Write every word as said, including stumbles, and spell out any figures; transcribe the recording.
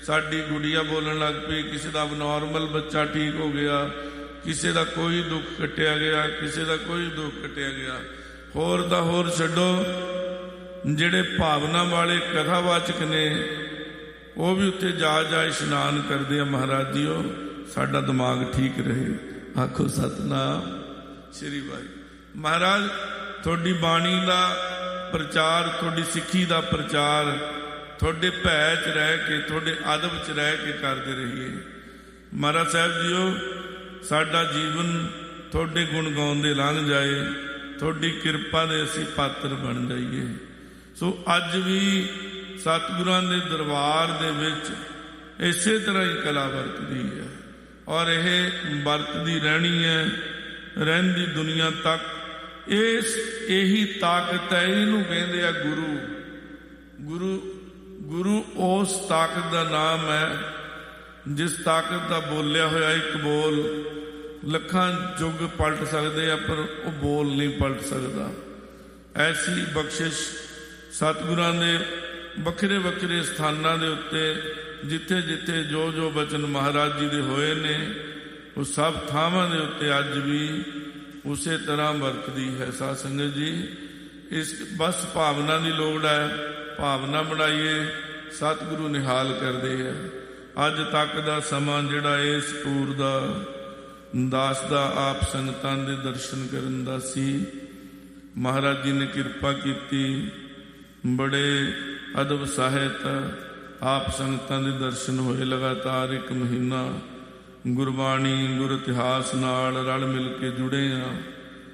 ਸਾਡੀ ਗੁੜੀਆ ਬੋਲਣ ਲੱਗ ਪਈ, ਕਿਸੇ ਦਾ ਅਬਨੋਰਮਲ ਬੱਚਾ ਠੀਕ ਹੋ ਗਿਆ, ਕਿਸੇ ਦਾ ਕੋਈ ਦੁੱਖ ਕੱਟਿਆ ਗਿਆ, ਕਿਸੇ ਦਾ ਕੋਈ ਦੁੱਖ ਕੱਟਿਆ ਗਿਆ। ਹੋਰ ਦਾ ਹੋਰ ਛੱਡੋ, ਜਿਹੜੇ ਭਾਵਨਾ ਵਾਲੇ ਕਥਾਵਾਚਕ ਨੇ ਉਹ ਵੀ ਉੱਥੇ ਜਾ ਜਾ ਇਸ਼ਨਾਨ ਕਰਦੇ ਆ। ਮਹਾਰਾਜ ਜੀਓ ਸਾਡਾ ਦਿਮਾਗ ਠੀਕ ਰਹੇ। ਆਖੋ ਸਤਨਾਮ ਸ਼੍ਰੀ ਵਾਹਿਗੁਰੂ। ਮਹਾਰਾਜ ਤੁਹਾਡੀ ਬਾਣੀ ਦਾ ਪ੍ਰਚਾਰ, ਤੁਹਾਡੀ ਸਿੱਖੀ ਦਾ ਪ੍ਰਚਾਰ ਤੁਹਾਡੇ ਭੈ 'ਚ ਰਹਿ ਕੇ, ਤੁਹਾਡੇ ਅਦਬ 'ਚ ਰਹਿ ਕੇ ਕਰਦੇ ਰਹੀਏ। ਮਹਾਰਾਜ ਸਾਹਿਬ ਜੀਓ ਸਾਡਾ ਜੀਵਨ ਤੁਹਾਡੇ ਗੁਣ ਗਾਉਂਦੇ ਲੰਘ ਜਾਏ, ਤੁਹਾਡੀ ਕਿਰਪਾ ਦੇ ਅਸੀਂ ਪਾਤਰ ਬਣ ਜਾਈਏ। ਸੋ ਅੱਜ ਵੀ ਸਤਿਗੁਰਾਂ ਦੇ ਦਰਬਾਰ ਦੇ ਵਿੱਚ ਇਸੇ ਤਰ੍ਹਾਂ ਹੀ ਕਲਾ ਵਰਤਦੀ ਹੈ ਔਰ ਇਹ ਵਰਤਦੀ ਰਹਿਣੀ ਹੈ, ਰਹਿੰਦੀ ਦੁਨੀਆ ਤੱਕ। ਇਸ ਇਹੀ ਤਾਕਤ ਹੈ, ਇਹਨੂੰ ਕਹਿੰਦੇ ਆ ਗੁਰੂ। ਗੁਰੂ ਗੁਰੂ ਉਸ ਤਾਕਤ ਦਾ ਨਾਮ ਹੈ ਜਿਸ ਤਾਕਤ ਦਾ ਬੋਲਿਆ ਹੋਇਆ ਇੱਕ ਬੋਲ ਲੱਖਾਂ ਯੁੱਗ ਪਲਟ ਸਕਦੇ ਆ, ਪਰ ਉਹ ਬੋਲ ਨਹੀਂ ਪਲਟ ਸਕਦਾ। ਐਸੀ ਬਖਸ਼ਿਸ਼ ਸਤਿਗੁਰਾਂ ਦੇ ਵੱਖਰੇ ਵੱਖਰੇ ਸਥਾਨਾਂ ਦੇ ਉੱਤੇ ਜਿੱਥੇ ਜਿੱਥੇ ਜੋ ਜੋ ਬਚਨ ਮਹਾਰਾਜ ਜੀ ਦੇ ਹੋਏ ਨੇ, ਉਹ ਸਭ ਥਾਵਾਂ ਦੇ ਉੱਤੇ ਅੱਜ ਵੀ ਉਸੇ ਤਰ੍ਹਾਂ ਵਰਤਦੀ ਹੈ। ਸਾਧ ਸੰਗਤ ਜੀ, ਇਸ ਬਸ ਭਾਵਨਾ ਦੀ ਲੋੜ ਹੈ, ਭਾਵਨਾ ਬਣਾਈਏ। ਸਤਿਗੁਰੂ ਨਿਹਾਲ ਕਰਦੇ ਆ। ਅੱਜ ਤੱਕ ਦਾ ਸਮਾਂ ਜਿਹੜਾ ਇਸ ਟੂਰ ਦਾ ਦਾਸ ਦਾ ਆਪ ਸੰਗਤਾਂ ਦੇ ਦਰਸ਼ਨ ਕਰਨ ਦਾ ਸੀ। ਮਹਾਰਾਜ ਜੀ ਨੇ ਕਿਰਪਾ ਕੀਤੀ, ਬੜੇ ਅਦਬ ਸਾਹਿਤ ਆਪ ਸੰਗਤਾਂ ਦੇ ਦਰਸ਼ਨ ਹੋਏ। ਲਗਾਤਾਰ ਇੱਕ ਮਹੀਨਾ ਗੁਰਬਾਣੀ ਗੁਰ ਇਤਿਹਾਸ ਨਾਲ ਰਲ ਮਿਲ ਕੇ ਜੁੜੇ ਆ।